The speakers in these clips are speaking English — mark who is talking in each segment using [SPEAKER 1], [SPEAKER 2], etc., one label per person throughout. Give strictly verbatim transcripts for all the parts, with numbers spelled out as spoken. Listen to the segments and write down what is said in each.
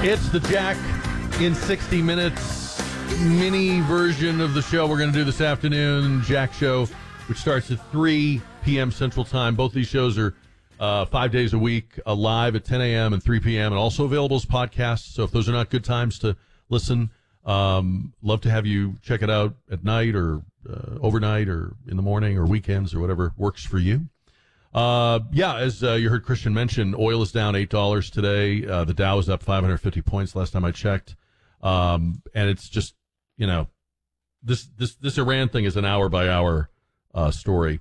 [SPEAKER 1] It's the Jack in sixty minutes mini version of the show we're going to do this afternoon. Jack Show, which starts at three p.m. Central Time. Both these shows are uh, five days a week, uh, live at ten a.m. and three p.m. and also available as podcasts. So if those are not good times to listen, um, love to have you check it out at night or uh, overnight or in the morning or weekends or whatever works for you. Uh, yeah, as uh, you heard Christian mention, oil is down eight dollars today. Uh, the Dow is up five hundred fifty points last time I checked. Um, and it's just, you know, this, this, this Iran thing is an hour by hour, uh, story.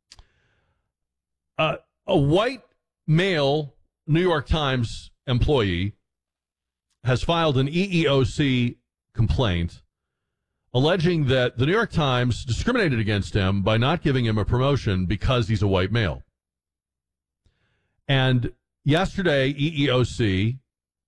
[SPEAKER 1] Uh, a white male New York Times employee has filed an E E O C complaint alleging that the New York Times discriminated against him by not giving him a promotion because he's a white male. And yesterday, E E O C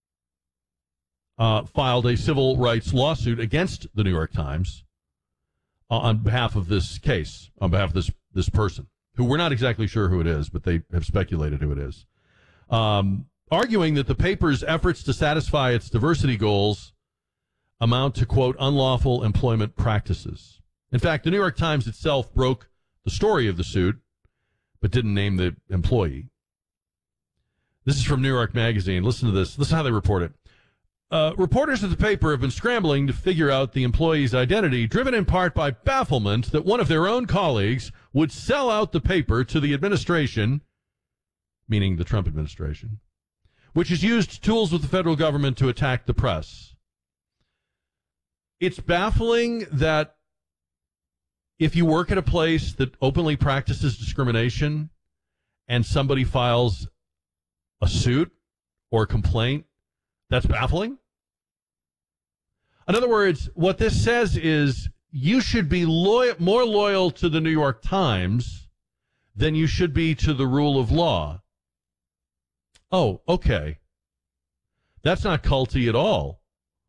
[SPEAKER 1] uh, filed a civil rights lawsuit against the New York Times uh, on behalf of this case, on behalf of this this person, who we're not exactly sure who it is, but they have speculated who it is, um, arguing that the paper's efforts to satisfy its diversity goals amount to, quote, unlawful employment practices. In fact, the New York Times itself broke the story of the suit, but didn't name the employee. This is from New York Magazine. Listen to this. Listen to how they report it. Uh, reporters at the paper have been scrambling to figure out the employee's identity, driven in part by bafflement that one of their own colleagues would sell out the paper to the administration, meaning the Trump administration, which has used tools with the federal government to attack the press. It's baffling that if you work at a place that openly practices discrimination and somebody files a suit or a complaint, that's baffling. In other words, what this says is you should be loyal, more loyal to the New York Times than you should be to the rule of law. Oh, okay. That's not culty at all.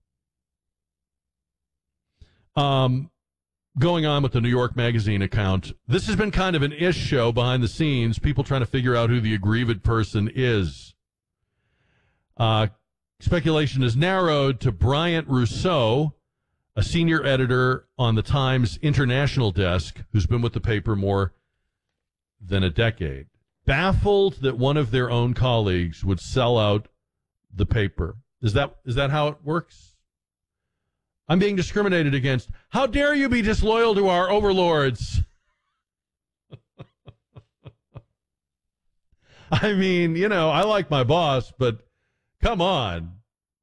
[SPEAKER 1] Um, going on with the New York Magazine account, this has been kind of an ish show behind the scenes, people trying to figure out who the aggrieved person is. Uh, speculation is narrowed to Bryant Rousseau, a senior editor on the Times International desk, who's been with the paper more than a decade. Baffled that one of their own colleagues would sell out the paper. Is that is that how it works? I'm being discriminated against. How dare you be disloyal to our overlords? I mean, you know, I like my boss, but come on.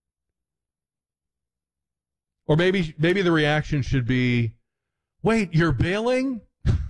[SPEAKER 1] Or maybe maybe the reaction should be, wait, you're bailing?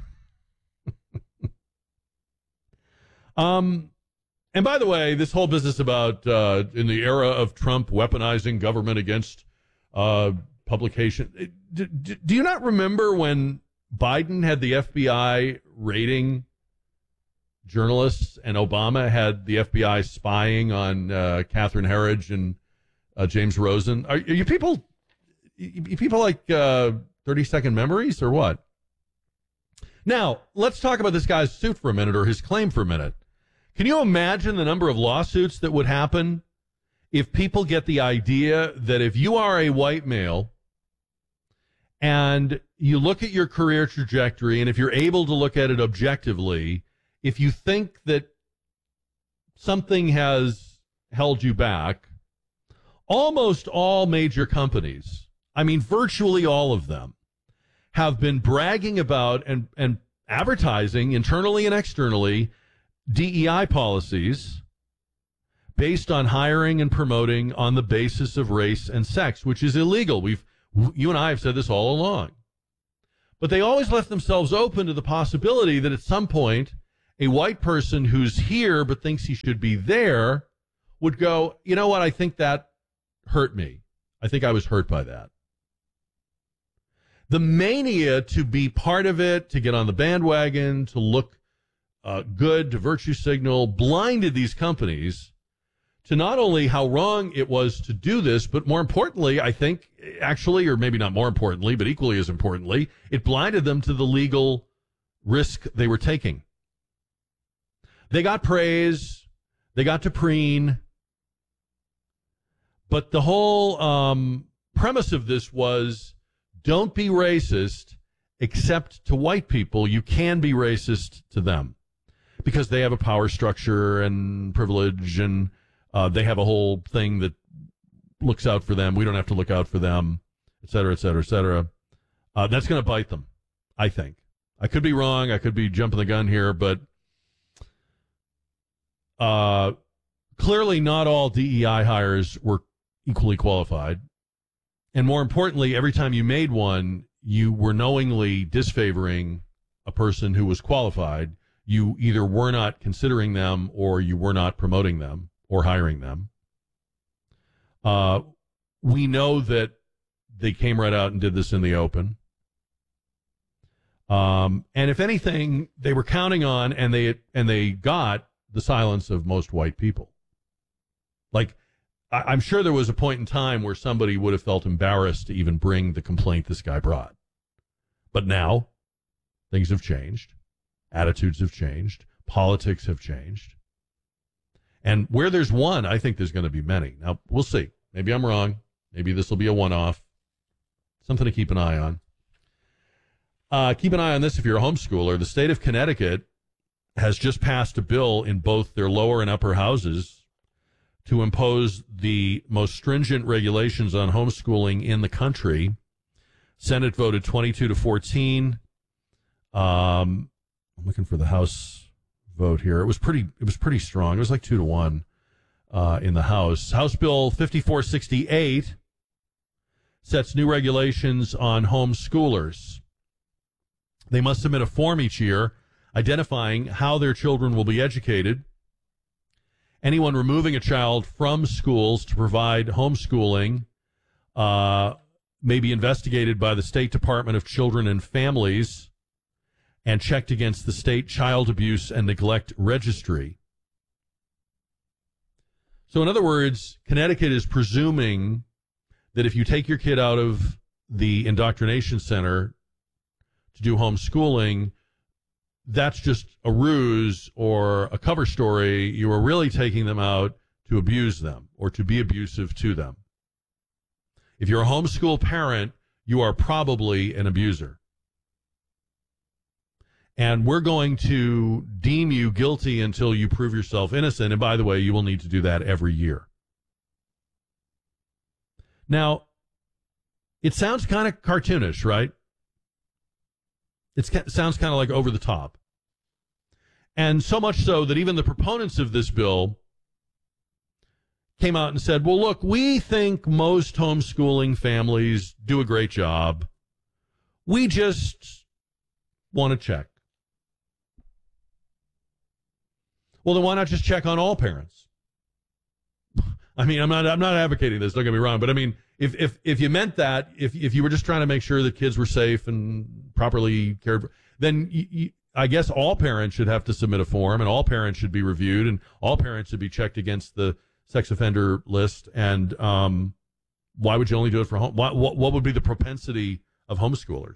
[SPEAKER 1] um, and by the way, this whole business about uh, in the era of Trump weaponizing government against uh, publication. Do, do you not remember when Biden had the F B I raiding journalists and Obama had the F B I spying on uh, Catherine Herridge and uh, James Rosen? Are, are you people, you people like uh, thirty-second memories or what? Now, let's talk about this guy's suit for a minute, or his claim for a minute. Can you imagine the number of lawsuits that would happen if people get the idea that if you are a white male and you look at your career trajectory, and if you're able to look at it objectively, if you think that something has held you back, almost all major companies, I mean, virtually all of them, have been bragging about and, and advertising internally and externally D E I policies based on hiring and promoting on the basis of race and sex, which is illegal. We've You and I have said this all along. But they always left themselves open to the possibility that at some point, a white person who's here but thinks he should be there would go, you know what, I think that hurt me. I think I was hurt by that. The mania to be part of it, to get on the bandwagon, to look uh, good, to virtue signal, blinded these companies to not only how wrong it was to do this, but more importantly, I think, actually, or maybe not more importantly, but equally as importantly, it blinded them to the legal risk they were taking. They got praise, they got to preen, But the whole um, premise of this was don't be racist except to white people. You can be racist to them because they have a power structure and privilege, and uh, they have a whole thing that looks out for them. We don't have to look out for them, et cetera, et cetera, et cetera. Uh, that's going to bite them, I think. I could be wrong. I could be jumping the gun here, but uh, clearly not all D E I hires were equally qualified. And more importantly, every time you made one, you were knowingly disfavoring a person who was qualified. You either were not considering them or you were not promoting them or hiring them. Uh, we know that they came right out and did this in the open. Um, and if anything, they were counting on, and they and they got the silence of most white people. Like, I, I'm sure there was a point in time where somebody would have felt embarrassed to even bring the complaint this guy brought. But now, things have changed. Attitudes have changed. Politics have changed. And where there's one, I think there's going to be many. Now, we'll see. Maybe I'm wrong. Maybe this will be a one-off. Something to keep an eye on. Uh, keep an eye on this if you're a homeschooler. The state of Connecticut has just passed a bill in both their lower and upper houses to impose the most stringent regulations on homeschooling in the country. Senate voted twenty-two to fourteen. Um, I'm looking for the House vote here. It was pretty. It was pretty strong. It was like two to one uh, in the House. House Bill fifty-four sixty-eight sets new regulations on homeschoolers. They must submit a form each year identifying how their children will be educated. Anyone removing a child from schools to provide homeschooling uh, may be investigated by the State Department of Children and Families and checked against the State Child Abuse and Neglect Registry. So, in other words, Connecticut is presuming that if you take your kid out of the indoctrination center to do homeschooling, that's just a ruse or a cover story. You are really taking them out to abuse them or to be abusive to them. If you're a homeschool parent, you are probably an abuser. And we're going to deem you guilty until you prove yourself innocent. And by the way, you will need to do that every year. Now, it sounds kind of cartoonish, right? It sounds kind of like over the top. And so much so that even the proponents of this bill came out and said, well, look, we think most homeschooling families do a great job. We just want to check. Well, then why not just check on all parents? I mean, I'm not I'm not advocating this, don't get me wrong, but I mean, if if if you meant that, if if you were just trying to make sure that kids were safe and properly cared for, then you, you, I guess all parents should have to submit a form, and all parents should be reviewed, and all parents should be checked against the sex offender list. And um, why would you only do it for home? What what, what would be the propensity of homeschoolers?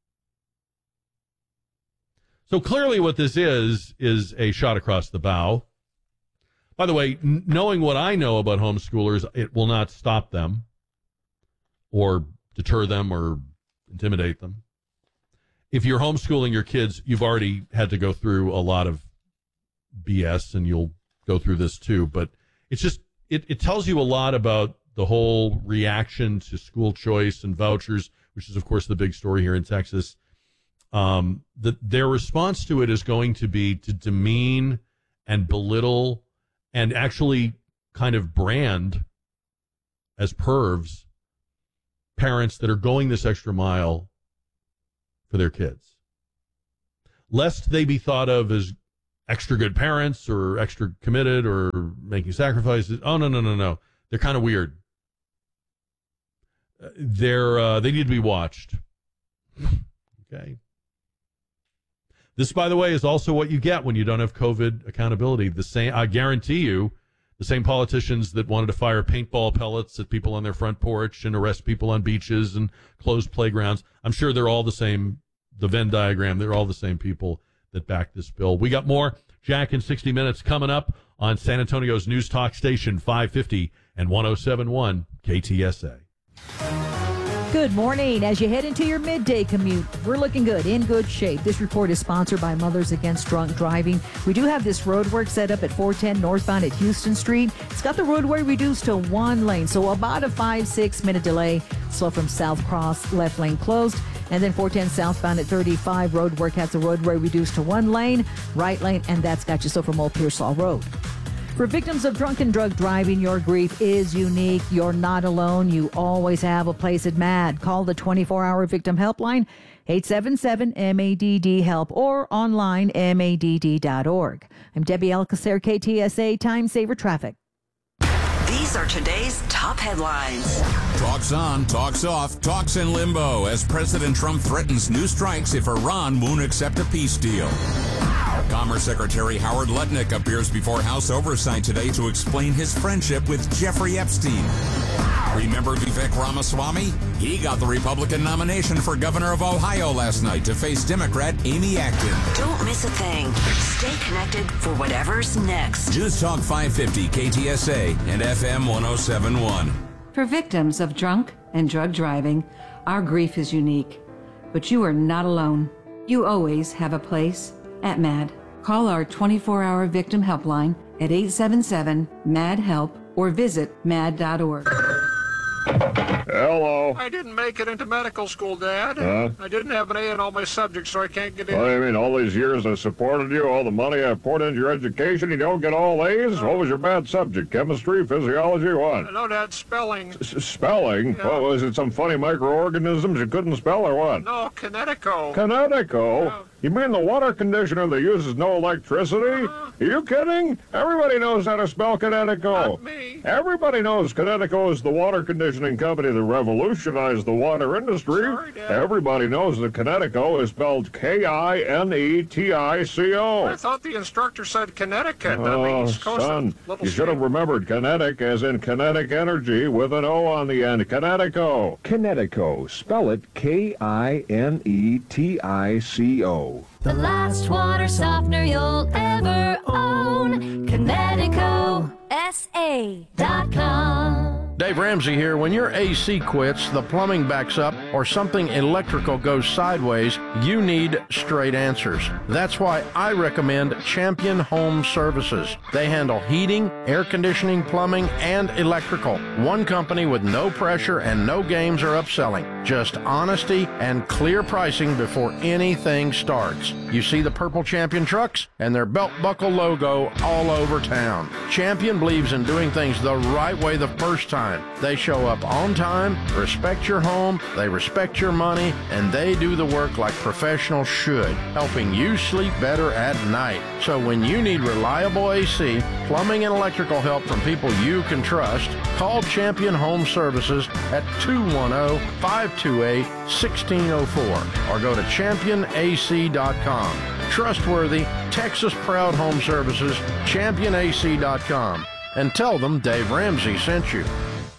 [SPEAKER 1] So clearly, what this is is a shot across the bow. By the way, n- knowing what I know about homeschoolers, it will not stop them or deter them or intimidate them. If you're homeschooling your kids, you've already had to go through a lot of B S, and you'll go through this too. But it's just, it, it tells you a lot about the whole reaction to school choice and vouchers, which is, of course, the big story here in Texas. Um, that their response to it is going to be to demean and belittle and actually kind of brand as pervs parents that are going this extra mile for their kids, lest they be thought of as extra good parents or extra committed or making sacrifices. Oh, no, no, no, no. They're kind of weird. They're, uh, they need to be watched. Okay. This, by the way, is also what you get when you don't have COVID accountability. The same, I guarantee you, the same politicians that wanted to fire paintball pellets at people on their front porch and arrest people on beaches and close playgrounds, I'm sure they're all the same, the Venn diagram, they're all the same people that backed this bill. We got more Jack in sixty minutes coming up on San Antonio's News Talk Station, five fifty and one oh seven point one K T S A.
[SPEAKER 2] Good morning. As you head into your midday commute, we're looking good, in good shape. This report is sponsored by Mothers Against Drunk Driving. We do have this road work set up at four ten northbound at Houston Street. It's got the roadway reduced to one lane, so about a five, six minute delay. Slow from South Cross, left lane closed. And then four ten southbound at thirty-five, road work has the roadway reduced to one lane, right lane, and that's got you so from Old Pearsall Road. For victims of drunk and drug driving, your grief is unique. You're not alone. You always have a place at MADD. Call the twenty-four hour victim helpline, eight seven seven M A D D HELP, or online, M A D D dot org. I'm Debbie Alcacer, K T S A Time Saver Traffic.
[SPEAKER 3] These are today's top headlines.
[SPEAKER 4] Talk's on, talk's off, talk's in limbo as President Trump threatens new strikes if Iran won't accept a peace deal. Commerce Secretary Howard Lutnick appears before House Oversight today to explain his friendship with Jeffrey Epstein. Remember Vivek Ramaswamy? He got the Republican nomination for governor of Ohio last night to face Democrat Amy Acton.
[SPEAKER 3] Don't miss a thing. Stay connected for whatever's next.
[SPEAKER 4] News Talk five fifty K T S A and F M one oh seven point one.
[SPEAKER 5] For victims of drunk and drug driving, our grief is unique. But you are not alone. You always have a place at MADD. Call our twenty-four hour victim helpline at eight seven seven M A D HELP or visit mad dot org.
[SPEAKER 6] Hello.
[SPEAKER 7] I didn't make it into medical school, Dad.
[SPEAKER 6] Huh?
[SPEAKER 7] I didn't have an A in all my subjects, so I can't get in.
[SPEAKER 6] What do you mean, all these years I supported you, all the money I poured into your education, you don't get all A's? What was your bad subject? Chemistry, physiology, what?
[SPEAKER 7] No, Dad, spelling.
[SPEAKER 6] S- spelling?
[SPEAKER 7] Yeah.
[SPEAKER 6] What, was it some funny microorganisms you couldn't spell or what?
[SPEAKER 7] No, Kinetico.
[SPEAKER 6] Kinetico?
[SPEAKER 7] Yeah.
[SPEAKER 6] You mean the water conditioner that uses no electricity?
[SPEAKER 7] Uh-huh.
[SPEAKER 6] Are you kidding? Everybody knows how to spell Kinetico.
[SPEAKER 7] Not me.
[SPEAKER 6] Everybody knows Kinetico is the water conditioning company that revolutionized the water industry.
[SPEAKER 7] Sorry, Dad.
[SPEAKER 6] Everybody knows that Kinetico is spelled K I N E T I C O.
[SPEAKER 7] I thought the instructor said Connecticut.
[SPEAKER 6] Oh,
[SPEAKER 7] on the East Coast of
[SPEAKER 6] son,
[SPEAKER 7] Little
[SPEAKER 6] you should have
[SPEAKER 7] State.
[SPEAKER 6] remembered kinetic as in kinetic energy with an O on the end. Kinetico. Kinetico. Spell it K I N E T I C O.
[SPEAKER 8] The last water softener you'll ever own. Kinetico S A dot com.
[SPEAKER 9] Dave Ramsey here. When your A C quits, the plumbing backs up, or something electrical goes sideways, you need straight answers. That's why I recommend Champion Home Services. They handle heating, air conditioning, plumbing, and electrical. One company with no pressure and no games or upselling. Just honesty and clear pricing before anything starts. You see the purple Champion trucks and their belt buckle logo all over town. Champion believes in doing things the right way the first time. They show up on time, respect your home, they respect your money, and they do the work like professionals should, helping you sleep better at night. So when you need reliable A C, plumbing, and electrical help from people you can trust, call Champion Home Services at two one zero, five two eight, one six zero four or go to champion A C dot com. Trustworthy, Texas-proud home services, champion A C dot com. And tell them Dave Ramsey sent you.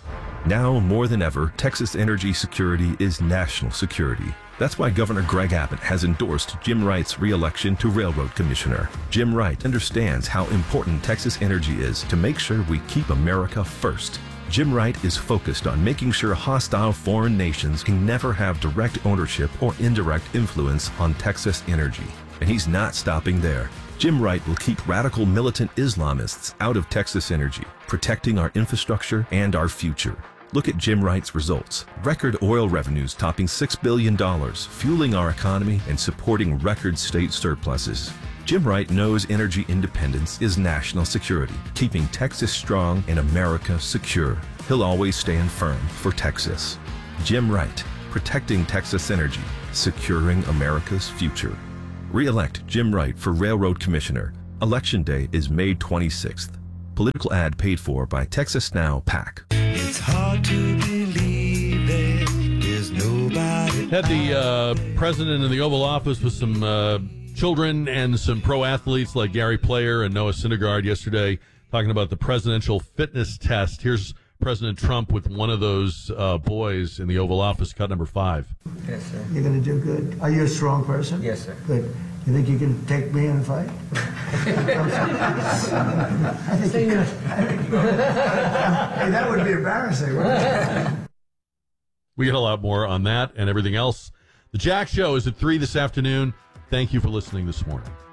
[SPEAKER 10] Now more than ever, Texas energy security is national security. That's why Governor Greg Abbott has endorsed Jim Wright's re-election to Railroad Commissioner. Jim Wright understands how important Texas energy is to make sure we keep America first. Jim Wright is focused on making sure hostile foreign nations can never have direct ownership or indirect influence on Texas energy. And he's not stopping there. Jim Wright will keep radical militant Islamists out of Texas energy, protecting our infrastructure and our future. Look at Jim Wright's results. Record oil revenues topping six billion dollars, fueling our economy and supporting record state surpluses. Jim Wright knows energy independence is national security, keeping Texas strong and America secure. He'll always stand firm for Texas. Jim Wright, protecting Texas energy, securing America's future. Re-elect Jim Wright for Railroad Commissioner. Election day is May twenty-sixth. Political ad paid for by Texas Now PAC.
[SPEAKER 11] It's hard to believe there's nobody.
[SPEAKER 1] Had the uh, president in the Oval Office with some uh, children and some pro athletes like Gary Player and Noah Syndergaard yesterday talking about the presidential fitness test. Here's President Trump with one of those uh, boys in the Oval Office, cut number five.
[SPEAKER 12] Yes, sir.
[SPEAKER 13] You're going to do good. Are you a strong person?
[SPEAKER 12] Yes, sir.
[SPEAKER 13] Good. You think you can take me in a fight?
[SPEAKER 12] Hey, that would be embarrassing, wouldn't it?
[SPEAKER 1] We get a lot more on that and everything else. The Jack Show is at three this afternoon. Thank you for listening this morning.